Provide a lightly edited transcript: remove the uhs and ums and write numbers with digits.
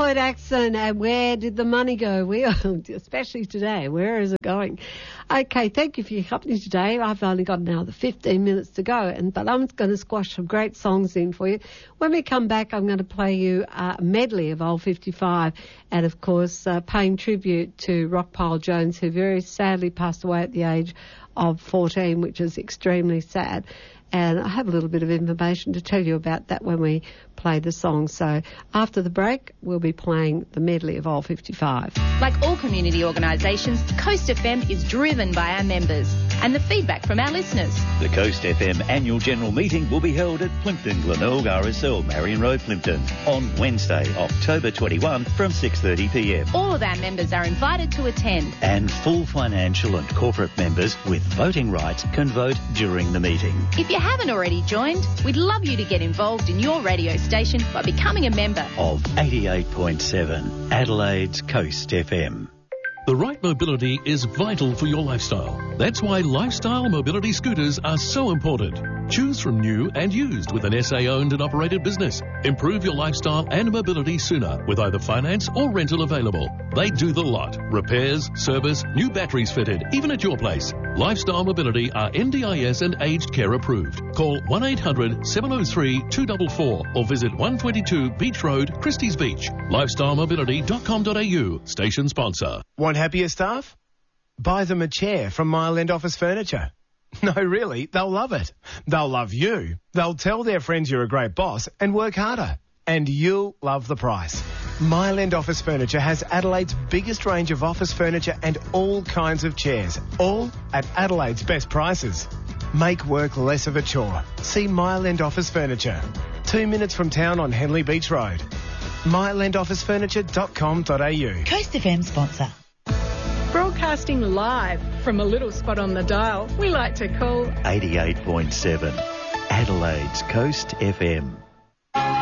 Floyd Axon and Where Did the Money Go? We are, especially today, where is it going? Okay, thank you for your company today. I've only got another 15 minutes to go, but I'm going to squash some great songs in for you. When we come back, I'm going to play you a medley of Old 55 and, of course, paying tribute to Rockpile Jones, who very sadly passed away at the age of 14, which is extremely sad. And I have a little bit of information to tell you about that when we play the song. So after the break, we'll be playing the medley of Old 55. Like all community organisations, Coast FM is driven by our members and the feedback from our listeners. The Coast FM annual general meeting will be held at Plympton Glenelg RSL, Marion Road, Plympton, on Wednesday, October 21 from 6:30pm. All of our members are invited to attend. And full financial and corporate members with voting rights can vote during the meeting. If you haven't already joined, we'd love you to get involved in your radio station by becoming a member of 88.7 Adelaide's Coast FM. The right mobility is vital for your lifestyle. That's why lifestyle mobility scooters are so important. Choose from new and used with an SA-owned and operated business. Improve your lifestyle and mobility sooner with either finance or rental available. They do the lot. Repairs, service, new batteries fitted, even at your place. Lifestyle Mobility are NDIS and aged care approved. Call 1-800-703-244 or visit 122 Beach Road, Christie's Beach. LifestyleMobility.com.au. Station sponsor. Want happier staff? Buy them a chair from Mile End Office Furniture. No, really, they'll love it. They'll love you. They'll tell their friends you're a great boss and work harder. And you'll love the price. Mile End Office Furniture has Adelaide's biggest range of office furniture and all kinds of chairs, all at Adelaide's best prices. Make work less of a chore. See Mile End Office Furniture. 2 minutes from town on Henley Beach Road. mileendofficefurniture.com.au. Coast FM sponsor. Broadcasting live from a little spot on the dial we like to call 88.7 Adelaide's Coast FM.